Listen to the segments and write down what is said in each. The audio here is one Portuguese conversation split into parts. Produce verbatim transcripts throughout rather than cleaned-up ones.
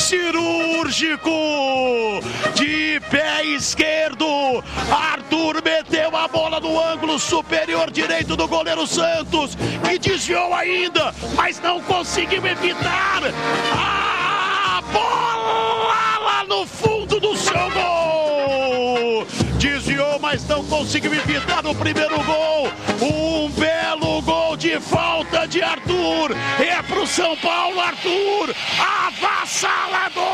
cirúrgico, de pé esquerdo, Arthur meteu a bola no ângulo superior direito do goleiro Santos, que desviou ainda, mas não conseguiu evitar a bola lá no fundo do seu gol. Desviou, mas não conseguiu evitar o primeiro gol. Um belo gol de falta de Arthur. É pro São Paulo, Arthur. Avassalador.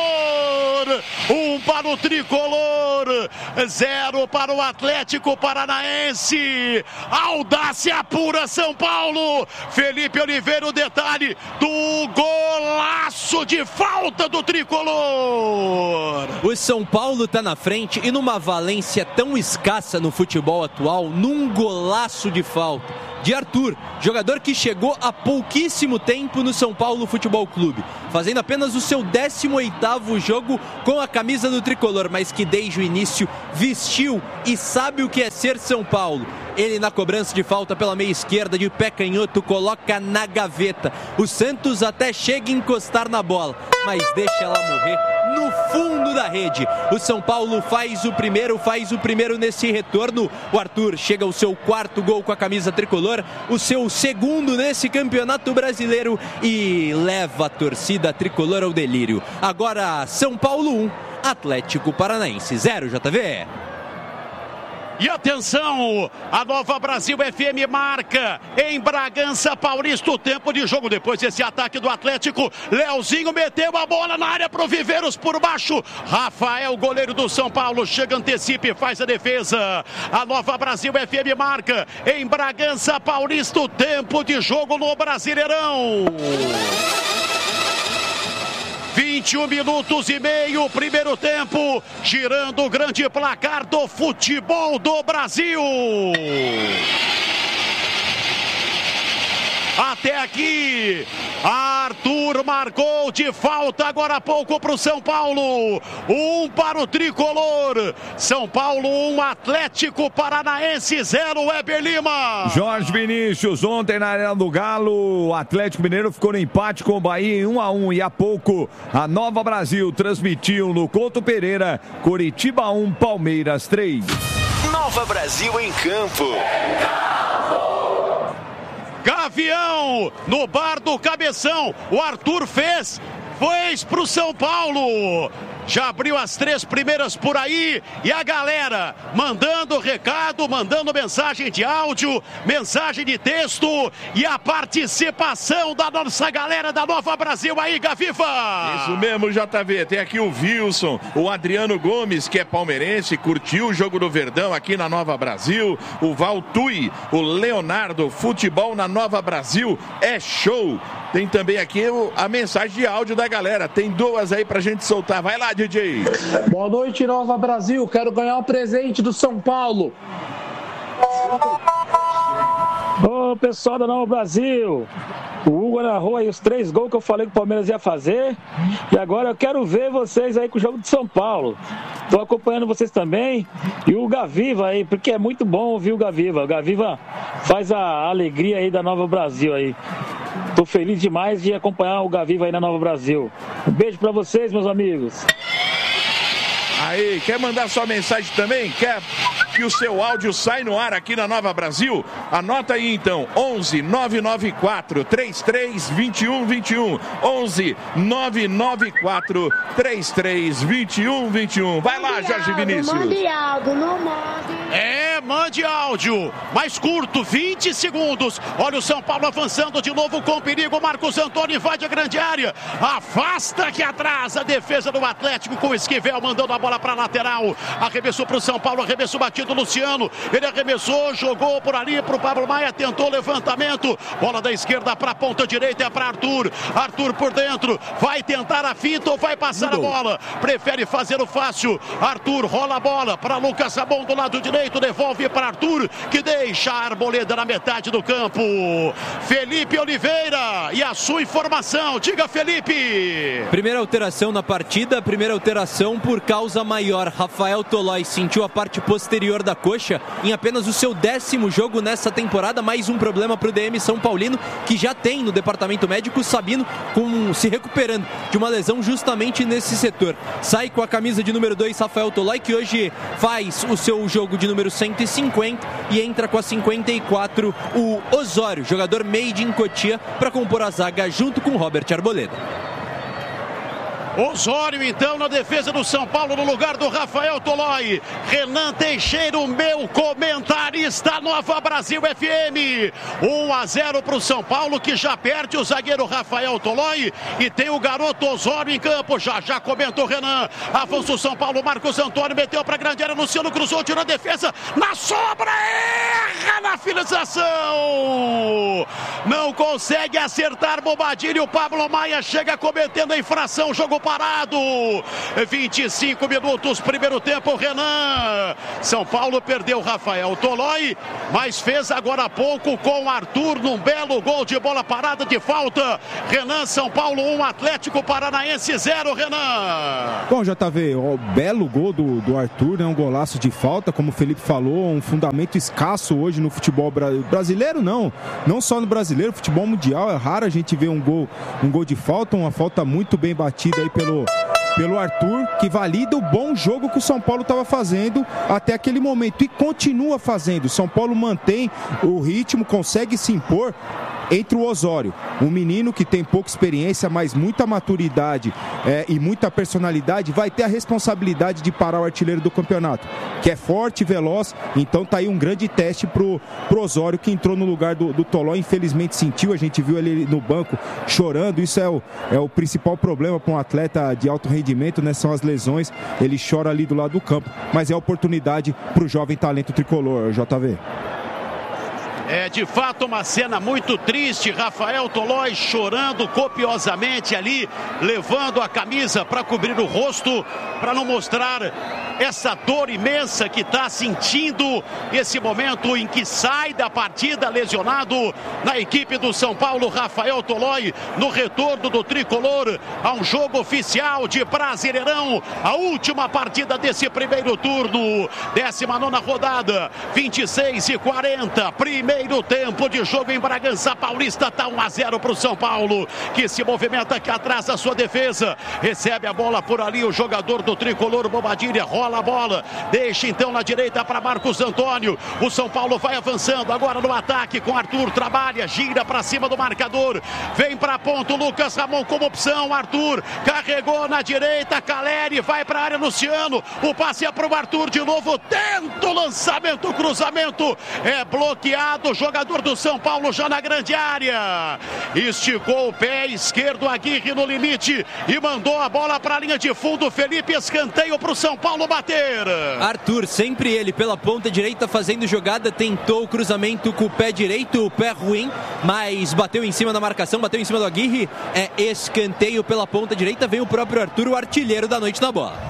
Um para o Tricolor. Zero para o Atlético Paranaense. Audácia pura, São Paulo. Felipe Oliveira, o detalhe do golaço de falta do Tricolor. O São Paulo tá na frente e numa valência tão escassa no futebol atual, num golaço de falta de Arthur, jogador que chegou há pouquíssimo tempo no São Paulo Futebol Clube, fazendo apenas o seu décimo oitavo jogo com a camisa do Tricolor, mas que desde o início vestiu e sabe o que é ser São Paulo. Ele na cobrança de falta pela meia esquerda, de pé canhoto, coloca na gaveta. O Santos até chega a encostar na bola, mas deixa ela morrer no fundo da rede. O São Paulo faz o primeiro, faz o primeiro nesse retorno. O Arthur chega ao seu quarto gol com a camisa tricolor, o seu segundo nesse campeonato brasileiro e leva a torcida tricolor ao delírio. Agora São Paulo um, Atlético Paranaense zero, J V. E atenção, a Nova Brasil F M marca em Bragança Paulista o tempo de jogo. Depois desse ataque do Atlético, Leozinho meteu a bola na área pro Viveiros por baixo. Rafael, goleiro do São Paulo, chega, antecipa e faz a defesa. A Nova Brasil F M marca em Bragança Paulista o tempo de jogo no Brasileirão. vinte e um minutos e meio, primeiro tempo, girando o grande placar do futebol do Brasil. Até aqui, Arthur marcou de falta agora há pouco para o São Paulo. Um para o Tricolor. São Paulo um, Atlético Paranaense zero, Weber Lima. Jorge Vinícius, ontem na Arena do Galo, o Atlético Mineiro ficou no empate com o Bahia em um a um. E há pouco, a Nova Brasil transmitiu no Couto Pereira, Coritiba um, Palmeiras três. Nova Brasil em campo. Gavião, no bar do Cabeção, o Arthur fez, fez pro São Paulo. Já abriu as três primeiras por aí e a galera mandando recado, mandando mensagem de áudio, mensagem de texto e a participação da nossa galera da Nova Brasil aí, Gaviva. Isso mesmo, J V. Tem aqui o Wilson, o Adriano Gomes, que é palmeirense, curtiu o jogo do Verdão aqui na Nova Brasil. O Valtui, o Leonardo, futebol na Nova Brasil é show. Tem também aqui a mensagem de áudio da galera. Tem duas aí pra gente soltar. Vai lá, D J. Boa noite, Nova Brasil. Quero ganhar um presente do São Paulo. Ô, pessoal da Nova Brasil. O Hugo narrou aí os três gols que eu falei que o Palmeiras ia fazer. E agora eu quero ver vocês aí com o jogo de São Paulo. Tô acompanhando vocês também. E o Gaviva aí, porque é muito bom ouvir o Gaviva. O Gaviva faz a alegria aí da Nova Brasil aí. Tô feliz demais de acompanhar o Gaviva aí na Nova Brasil. Um beijo pra vocês, meus amigos. Aí, quer mandar sua mensagem também? Quer que o seu áudio saia no ar aqui na Nova Brasil? Anota aí então, onze nove nove quatro três três dois um dois um, onze nove nove quatro três três dois um dois um. Vai lá, Jorge Vinícius. Mande áudio, não mande. É, mande áudio, mais curto, vinte segundos. Olha o São Paulo avançando de novo com perigo. Marcos Antônio invade a grande área, afasta que atrasa a defesa do Atlético com o Esquivel, mandando a bola para lateral. Arremessou para o São Paulo, arremessou batido Luciano. Ele arremessou, jogou por ali para o Pablo Maia, tentou levantamento. Bola da esquerda para a ponta direita, é para Arthur. Arthur por dentro, vai tentar a finta ou vai passar a bola? Prefere fazer o fácil. Arthur rola a bola para Lucas Sabon do lado direito, devolve devolve para Arthur, que deixa a Arboleda na metade do campo. Felipe Oliveira e a sua informação. Diga, Felipe. Primeira alteração na partida, primeira alteração por causa maior. Rafael Tolói sentiu a parte posterior da coxa em apenas o seu décimo jogo nessa temporada. Mais um problema para o D M São Paulino, que já tem no departamento médico Sabino com, se recuperando de uma lesão justamente nesse setor. Sai com a camisa de número dois Rafael Tolói, que hoje faz o seu jogo de número cento e cinquenta, e entra com a cinquenta e quatro o Osório, jogador made in Cotia, para compor a zaga junto com Robert Arboleda. Osório, então, na defesa do São Paulo, no lugar do Rafael Tolói. Renan Teixeira, o meu comentarista, Nova Brasil F M. um a zero para o São Paulo, que já perde o zagueiro Rafael Tolói e tem o garoto Osório em campo. Já, já comentou Renan. Avança o São Paulo, Marcos Antônio meteu para a grande área, Luciano cruzou, tirou a defesa. Na sobra, erra na finalização. Não consegue acertar Bobadilha. O Pablo Maia chega cometendo a infração. Jogo parado, vinte e cinco minutos, primeiro tempo. Renan, São Paulo perdeu Rafael Tolói, mas fez agora há pouco com Arthur num belo gol de bola parada de falta. Renan, São Paulo um, Atlético Paranaense zero. Renan. Bom, J V, o belo gol do, do Arthur, né? Um golaço de falta, como o Felipe falou, um fundamento escasso hoje no futebol bra- brasileiro, não, não só no brasileiro, futebol mundial, é raro a gente ver um gol, um gol de falta, uma falta muito bem batida aí pelo, pelo Arthur, que valida o bom jogo que o São Paulo estava fazendo até aquele momento e continua fazendo. O São Paulo mantém o ritmo, consegue se impor. Entre o Osório, um menino que tem pouca experiência, mas muita maturidade é, e muita personalidade, vai ter a responsabilidade de parar o artilheiro do campeonato, que é forte e veloz. Então tá aí um grande teste pro, pro Osório, que entrou no lugar do, do Tolói. Infelizmente sentiu, a gente viu ele no banco chorando. Isso é o, é o principal problema para um atleta de alto rendimento, né? São as lesões. Ele chora ali do lado do campo, mas é oportunidade pro jovem talento tricolor, J V. É de fato uma cena muito triste. Rafael Tolói chorando copiosamente ali, levando a camisa para cobrir o rosto, para não mostrar essa dor imensa que está sentindo. Esse momento em que sai da partida lesionado na equipe do São Paulo, Rafael Tolói, no retorno do tricolor a um jogo oficial de Brasileirão, a última partida desse primeiro turno, décima nona rodada, vinte e seis e quarenta, primeiro tempo de jogo em Bragança Paulista. Tá um a zero para o São Paulo, que se movimenta aqui atrás da sua defesa, recebe a bola por ali o jogador do tricolor Bobadilha, rola a bola, deixa então na direita para Marcos Antônio. O São Paulo vai avançando agora no ataque com Arthur, trabalha, gira para cima do marcador, vem para ponta o Lucas Ramon como opção. Arthur carregou na direita, Caleri vai para a área, Luciano, o passe é para o Arthur de novo, tenta o lançamento, o cruzamento é bloqueado. O jogador do São Paulo já na grande área, esticou o pé esquerdo, Aguirre no limite e mandou a bola para a linha de fundo. Felipe, escanteio para o São Paulo bater. Arthur, sempre ele pela ponta direita fazendo jogada, tentou o cruzamento com o pé direito, o pé ruim, mas bateu em cima da marcação, bateu em cima do Aguirre. É escanteio pela ponta direita, vem o próprio Arthur, o artilheiro da noite na bola.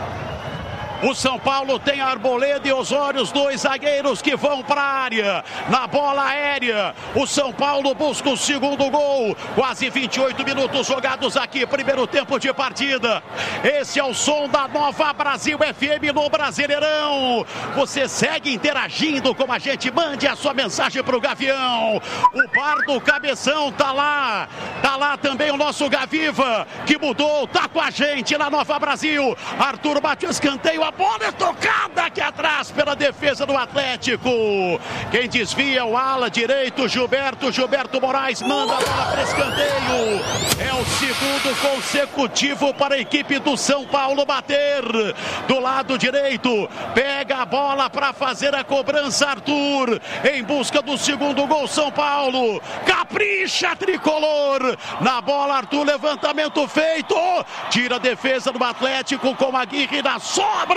O São Paulo tem Arboleda e Osório, os dois zagueiros que vão para a área. Na bola aérea, o São Paulo busca o segundo gol. Quase vinte e oito minutos jogados aqui, primeiro tempo de partida. Esse é o som da Nova Brasil F M no Brasileirão. Você segue interagindo com a gente, mande a sua mensagem para o Gavião. O Pardo Cabeção tá lá. Tá lá também o nosso Gaviva, que mudou, tá com a gente na Nova Brasil. Arthur bate o escanteio. A bola é tocada aqui atrás pela defesa do Atlético. Quem desvia o ala direito, Gilberto, Gilberto Moraes manda a bola para escanteio. É o segundo consecutivo para a equipe do São Paulo bater. Do lado direito, pega a bola para fazer a cobrança Arthur, em busca do segundo gol. São Paulo, capricha tricolor. Na bola Arthur, levantamento feito, tira a defesa do Atlético com Aguirre na sobra.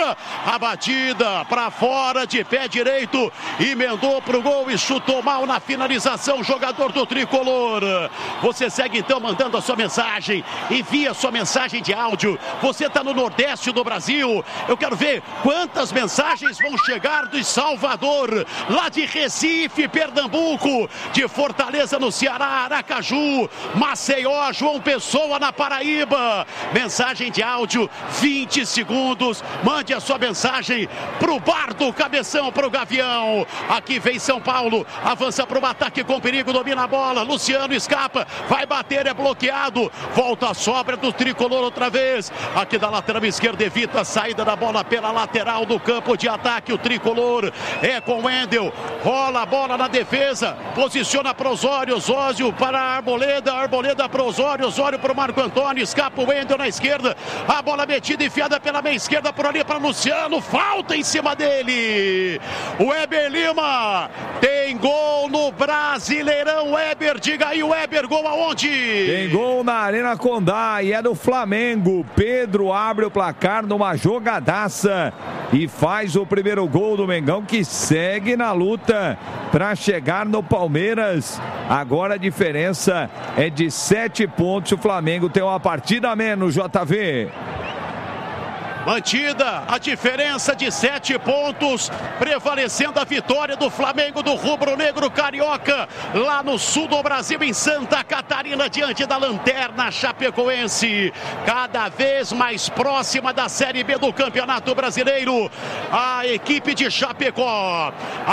outra. A batida para fora de pé direito. Emendou pro gol e chutou mal na finalização. Jogador do Tricolor. Você segue então mandando a sua mensagem. Envia a sua mensagem de áudio. Você está no Nordeste do Brasil. Eu quero ver quantas mensagens vão chegar de Salvador, lá de Recife, Pernambuco, de Fortaleza no Ceará, Aracaju, Maceió, João Pessoa na Paraíba. Mensagem de áudio, vinte segundos. Mande a sua mensagem pro bar do Cabeção, pro Gavião. Aqui vem São Paulo, avança pro ataque com perigo, domina a bola. Luciano escapa, vai bater, é bloqueado. Volta a sobra do Tricolor outra vez. Aqui da lateral esquerda, evita a saída da bola pela lateral do campo de ataque. O Tricolor é com o Wendel. Rola a bola na defesa. Posiciona para Osório. Osório para a Arboleda. Arboleda para Osório. Osório para o Marco Antônio. Escapa o Wendel na esquerda. A bola metida, enfiada pela meia esquerda por ali para Luciano. Falta em cima dele. O Weber Lima tem gol no Brasileirão. Weber, diga aí, o Weber, gol aonde? Tem gol na Arena Condá e é do Flamengo. Pedro abre o placar numa jogadaça e faz o primeiro gol do Mengão, que segue na luta para chegar no Palmeiras. Agora a diferença é de sete pontos. O Flamengo tem uma partida a menos, J V. Mantida a diferença de sete pontos, prevalecendo a vitória do Flamengo, do rubro-negro carioca, lá no sul do Brasil, em Santa Catarina, diante da lanterna chapecoense, cada vez mais próxima da Série B do Campeonato Brasileiro, a equipe de Chapecó.